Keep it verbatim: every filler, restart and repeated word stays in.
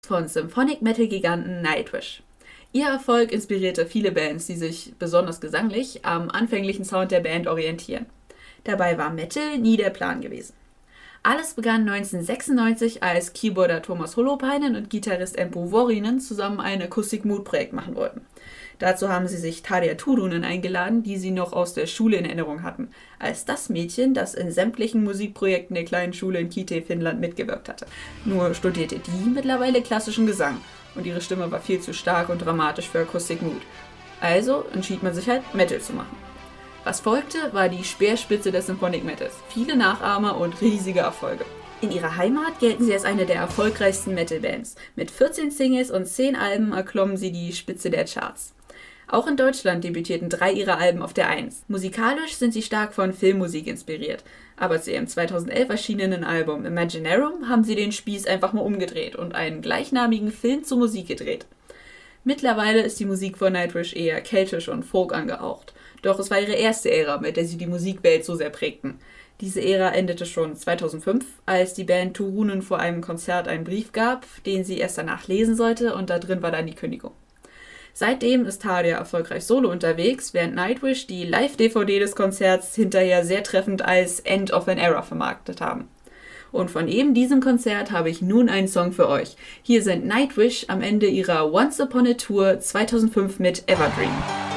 von Symphonic-Metal-Giganten Nightwish. Ihr Erfolg inspirierte viele Bands, die sich, besonders gesanglich, am anfänglichen Sound der Band orientieren. Dabei war Metal nie der Plan gewesen. Alles begann neunzehnhundertsechsundneunzig, als Keyboarder Thomas Holopainen und Gitarrist Empu Vuorinen zusammen ein Acoustic-Mood-Projekt machen wollten. Dazu haben sie sich Tarja Turunen eingeladen, die sie noch aus der Schule in Erinnerung hatten, als das Mädchen, das in sämtlichen Musikprojekten der kleinen Schule in Kite, Finnland mitgewirkt hatte. Nur studierte die mittlerweile klassischen Gesang und ihre Stimme war viel zu stark und dramatisch für Acoustic Mood. Also entschied man sich halt, Metal zu machen. Was folgte, war die Speerspitze des Symphonic Metals, viele Nachahmer und riesige Erfolge. In ihrer Heimat gelten sie als eine der erfolgreichsten Metal-Bands. Mit vierzehn Singles und zehn Alben erklommen sie die Spitze der Charts. Auch in Deutschland debütierten drei ihrer Alben auf der Eins. Musikalisch sind sie stark von Filmmusik inspiriert, aber zu ihrem zweitausendelf erschienenen Album Imaginarum haben sie den Spieß einfach mal umgedreht und einen gleichnamigen Film zur Musik gedreht. Mittlerweile ist die Musik von Nightwish eher keltisch und folk angehaucht, doch es war ihre erste Ära, mit der sie die Musikwelt so sehr prägten. Diese Ära endete schon zweitausendfünf, als die Band Turunen vor einem Konzert einen Brief gab, den sie erst danach lesen sollte, und da drin war dann die Kündigung. Seitdem ist Tarja erfolgreich solo unterwegs, während Nightwish die Live-D V D des Konzerts hinterher sehr treffend als End of an Era vermarktet haben. Und von eben diesem Konzert habe ich nun einen Song für euch. Hier sind Nightwish am Ende ihrer Once Upon a Tour zweitausendfünf mit Everdream.